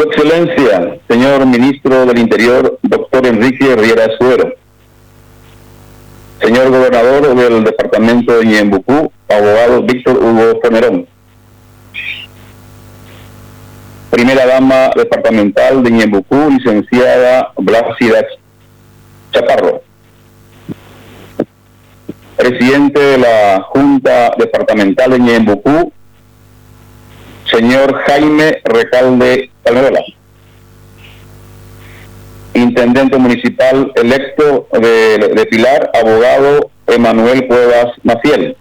Su Excelencia, señor Ministro del Interior, doctor Enrique Riera Suero. Señor Gobernador del Departamento de Ñembucú, abogado Víctor Hugo Ponerón. Primera Dama Departamental de Ñembucú, licenciada Blasida Chaparro. Presidente de la Junta Departamental de Ñembucú, señor Jaime Recalde Palmerola. Intendente municipal electo de Pilar, abogado Emanuel Cuevas Maciel.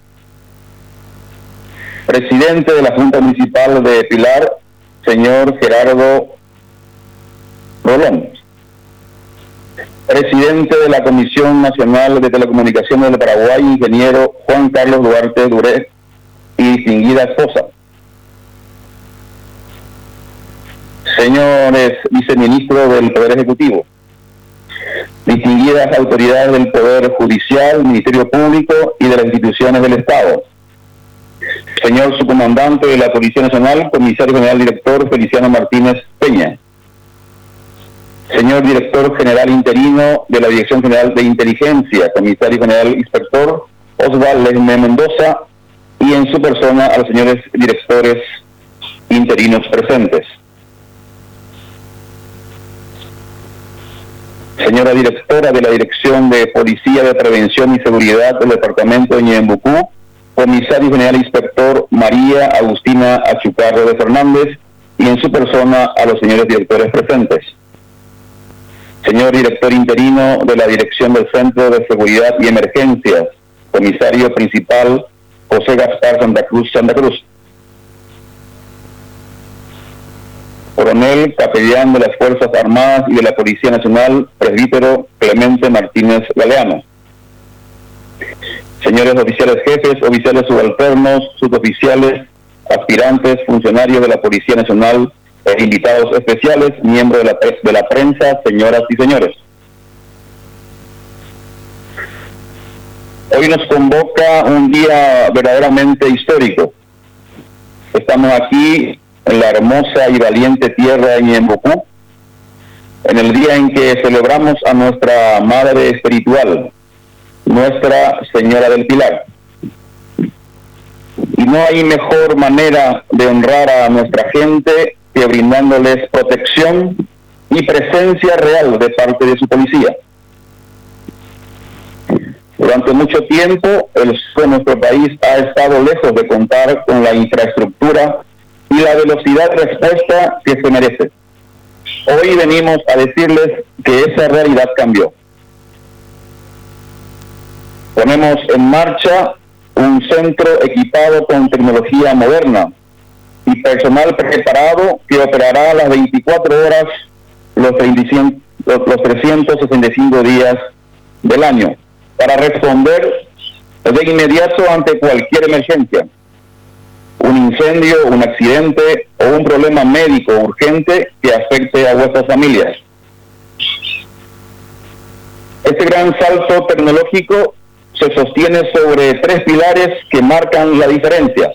Presidente de la Junta Municipal de Pilar, señor Gerardo Rolón. Presidente de la Comisión Nacional de Telecomunicaciones de Paraguay, ingeniero Juan Carlos Duarte Duré y distinguida esposa. Señores viceministros del Poder Ejecutivo, distinguidas autoridades del Poder Judicial, Ministerio Público y de las instituciones del Estado. Señor subcomandante de la Policía Nacional, comisario general director Feliciano Martínez Peña. Señor director general interino de la Dirección General de Inteligencia, comisario general inspector Osvaldo Lesme Mendoza, y en su persona a los señores directores interinos presentes. Señora directora de la Dirección de Policía de Prevención y Seguridad del Departamento de Ñembucú, comisario general inspector María Agustina Achucarro de Fernández, y en su persona a los señores directores presentes. Señor director interino de la Dirección del Centro de Seguridad y Emergencias, comisario principal José Gaspar Santa Cruz. Coronel capellán de las Fuerzas Armadas y de la Policía Nacional, presbítero Clemente Martínez Galeano. Señores oficiales jefes, oficiales subalternos, suboficiales, aspirantes, funcionarios de la Policía Nacional, invitados especiales, miembros de la prensa, señoras y señores. Hoy nos convoca un día verdaderamente histórico. Estamos aquí en la hermosa y valiente tierra de Ñembucú, en el día en que celebramos a nuestra Madre Espiritual, Nuestra Señora del Pilar. Y no hay mejor manera de honrar a nuestra gente que brindándoles protección y presencia real de parte de su policía. Durante mucho tiempo, nuestro país ha estado lejos de contar con la infraestructura y la velocidad de respuesta que se merece. Hoy venimos a decirles que esa realidad cambió. Ponemos en marcha un centro equipado con tecnología moderna y personal preparado que operará a las 24 horas los 365 días del año para responder de inmediato ante cualquier emergencia, un incendio, un accidente o un problema médico urgente que afecte a vuestras familias. Este gran salto tecnológico se sostiene sobre 3 pilares que marcan la diferencia.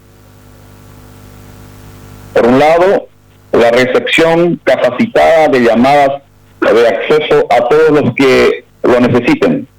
Por un lado, la recepción capacitada de llamadas de acceso a todos los que lo necesiten.